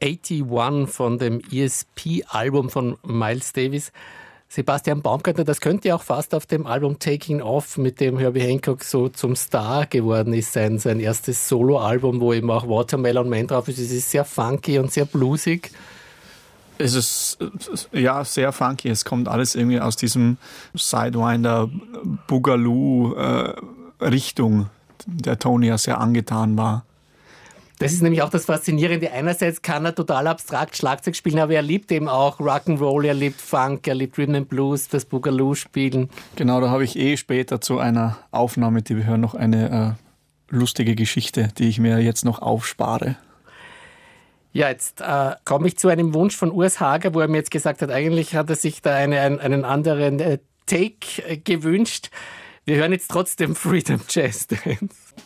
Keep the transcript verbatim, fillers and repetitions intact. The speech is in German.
einundachtzig von dem E S P-Album von Miles Davis. Sebastian Baumgartner, das könnte ja auch fast auf dem Album Taking Off, mit dem Herbie Hancock so zum Star geworden ist, sein, sein erstes Solo-Album, wo eben auch Watermelon Man drauf ist. Es ist sehr funky und sehr bluesig. Es ist ja sehr funky. Es kommt alles irgendwie aus diesem Sidewinder Boogaloo-Richtung, der Tony ja sehr angetan war. Das ist nämlich auch das Faszinierende. Einerseits kann er total abstrakt Schlagzeug spielen, aber er liebt eben auch Rock'n'Roll, er liebt Funk, er liebt Rhythm and Blues, das Boogaloo spielen. Genau, da habe ich eh später zu einer Aufnahme, die wir hören, noch eine äh, lustige Geschichte, die ich mir jetzt noch aufspare. Ja, jetzt äh, komme ich zu einem Wunsch von Urs Hager, wo er mir jetzt gesagt hat, eigentlich hat er sich da eine, einen, einen anderen äh, Take äh, gewünscht. Wir hören jetzt trotzdem Freedom Jazz Dance.